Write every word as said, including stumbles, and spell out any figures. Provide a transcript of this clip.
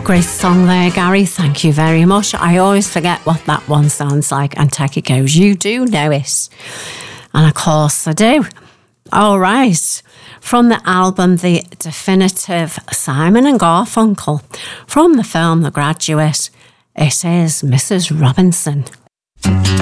Great song there, Gary. Thank you very much. I always forget what that one sounds like, and Techie goes, you do know it. And of course I do. All right. From the album The Definitive Simon and Garfunkel, from the film The Graduate, it is Missus Robinson.